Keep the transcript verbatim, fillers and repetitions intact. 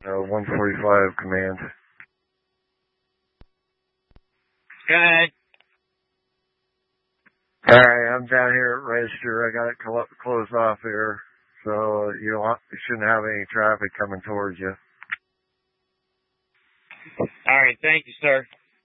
Uh, one forty-five command. Go ahead. Alright, I'm down here at register. I got it cl- closed off here. So you don't want, you shouldn't have any traffic coming towards you. Alright, thank you, sir.